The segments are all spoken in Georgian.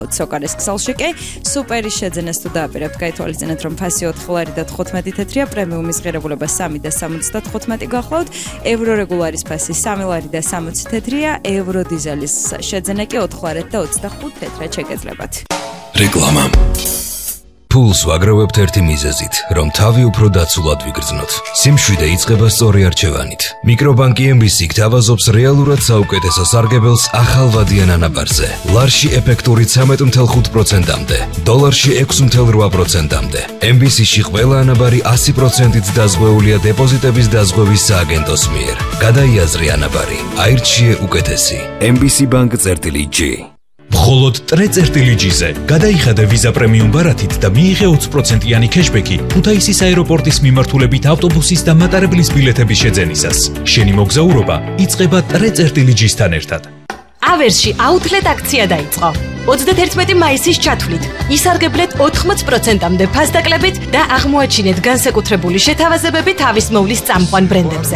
სოკარის ქსელში კი სუპერის შეძენას თუ დააპირებთ, გაითვალისწინეთ, რომ ფასი 4 ლარი და 15 თეთრია, პრემიუმის ღირებულება 3 და 75 გახლავთ, ევრო რეგულარის ფასი 3 ლარი და 60 თეთრია, ევრო დიზელის შეძენა კი 4 ლარი და 25 თეთრად შეგეძლებათ. რეკლამა. Pulls ვაგროვებთ ერთი მიზეზით, რომ თავი უფრო დაცულად ვიგრძნოთ. სიმშვიდე იწყება სწორი არჩევანით. მიკრობანკი MBC გთავაზობს რეალურად საუკეთესო სარგებელს ახალ ვადიან ანაბარზე. ლარში ეფექტური 13.5%-მდე, დოლარში 6.8%-მდე. MBC-ში ყველა ანაბარი 100%-ით დაზღვეულია დეპოზიტების დაზღვევის სააგენტოს მიერ. გადაიაზრე ანაბარი, აირჩიე უკეთესი. MBC Bank-G. მხოლოდ ტრე-წერტილი-ჯიზე გადაიხადე ვიზა პრემიუმ ბარათით და მიიღე 20%-იანი ქეშბექი ქუთაისის აეროპორტის მიმართულებით ავტობუსის და მატარებლის ბილეთების შეძენისას. შენი მოგზაურობა იწყება ტრე-წერტილი-ჯისთან ერთად. ავერსში აუთლეტ აქცია დაიწყო. 31 მაისის ჩათვლით ისარგებლეთ 80%-მდე ფასდაკლებით და აღმოაჩინეთ განსაკუთრებული შეთავაზებები თავის მოვლის წამყვან ბრენდებზე.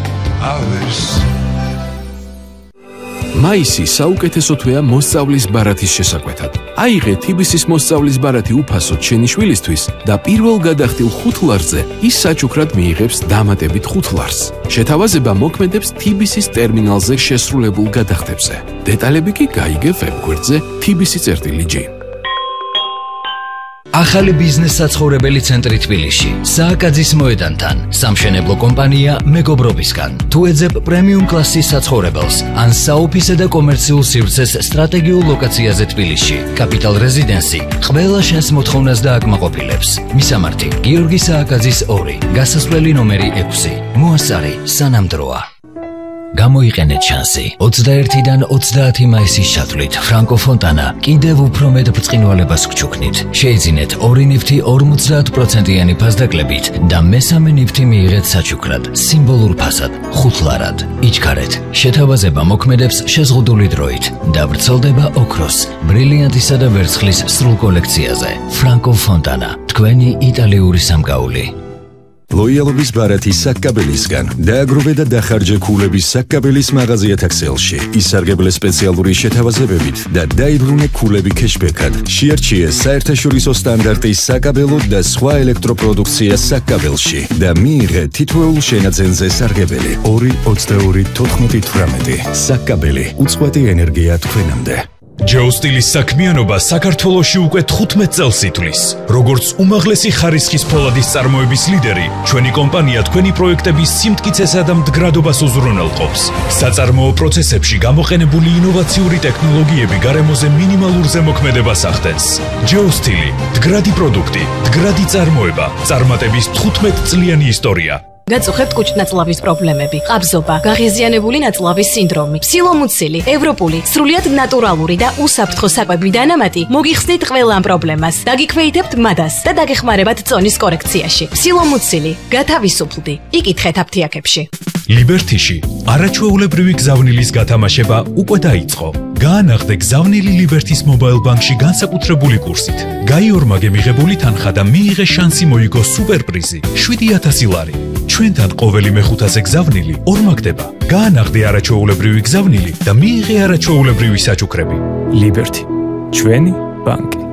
მაისი საუკეთესო თვეა მოსწავლის ბარათის შესაკვეთად. აიღე TBC-ის მოსწავლის ბარათი უფასოდ შენი შვილისთვის და პირველ გადახდილ 5 ლარზე ის საჩუქრად მიიღებს დამატებით 5 ლარს. შეთავაზება მოქმედებს TBC-ის ტერმინალზე შესრულებულ გადახდებზე. დეტალები კი გაიგე ვებგვერდზე tbc.g. ახალი ბიზნეს საცხოვრებელი ცენტრი თბილისში, სააკაძის მოედანთან, სამშენებლო კომპანია მეგობრობისგან. თუ ეძებ პრემიუმ კლასის საცხოვრებელს, ან საოფისე და კომერციულ სივრცეს სტრატეგიულ ლოკაციაზე თბილისში, კაპიტალ რეზიდენსი ყველა შენს მოთხოვნას დააკმაყოფილებს. მისამართი: გიორგი სააკაძის 2, გასასვლელი ნომერი 6. მოასწარი სანამდროა. გამოიყენეთ შანსი. 21-დან 30 მაისის ჩათვლით ფრანკო ფონტანა კიდევ უფრო მეტ ბრწყინვალებას გჩუქნით. შეიძინეთ 2 ნივთი 50%-იანი ფასდაკლებით და მესამე ნივთი მიიღეთ საჩუქრად, სიმბოლურ ფასად, 5 ლარად. იჩქარეთ. შეთავაზება მოქმედებს შეზღუდული დროით და ვრცელდება ოქროს, ბრილიანტისა და ვერცხლის სრულ კოლექციაზე. ფრანკო ფონტანა, თქვენი იტალიური სამკაული. ლოიალობის ბარათი საკაბელისგან. დააგროვე და დახარჯე ქულების საკაბელის მაღაზიათა ქსელში. ისარგებლე სპეციალური შეთავაზებებით და დაიბრუნე ქულები ქეშბექად. შეარჩიე საერთაშორისო სტანდარტის საკაბელო და სხვა ელექტროპროდუქცია საკაბელში და მიიღე თითოეულ შენაძენზე სარგებელი 2-22-14-18. საკაბელი, უწყვეტი ენერგია თქვენამდე. ჯეოსტილის საქმიანობა საქართველოში უკვე 15 წელს ითვლის. როგორც უმაღლესი ხარისხის ფოლადის წარმოების ლიდერი, ჩვენი კომპანია თქვენი პროექტების სიმტკიცესა და მდგრადობას უზრუნველყოფს. საწარმოო პროცესებში გამოყენებული ინოვაციური ტექნოლოგიები გარემოზე მინიმალურ ზემოქმედებას ახდენს. ჯეოსტილი, მდგრადი პროდუქტი, მდგრადი წარმოება, წარმატების 15 წლიანი ისტორია. გაწუხებთ კუჭნაწლავის პრობლემები, ყაბზობა, გაღიზიანებული ნაწლავის სინდრომი, სილომუცილი, ევროპული, სრულიად ნატურალური და უსაფრთხო საკვები დანამატი მოგიხსნით ყველა ამ პრობლემას. დაგიქვეითებთ მადას და დაგეხმარებათ წონის კორექციაში. სილომუცილი, გათავისუფლდი, იკითხეთ აფთიაქებში. ლიბერთიში არაჩვეულებრივი გზავნილის გათამაშება უკვე დაიწყო. გაანახდე გზავნილი ლიბერთის მობაილ ბანკში განსაკუთრებული კურსით. გაიორმაგე მიღებული თანხა და მიიღე შანსი მოიგო სუპერპრიზი 7000 ლარი. ჩვენთან ყოველი მეხუთაზე გზავნილი ორმაგდება. გაანახდე არაჩვეულებრივი გზავნილი და მიიღე არაჩვეულებრივი საჩუქრები. ლიბერთი, ჩვენი ბანკი.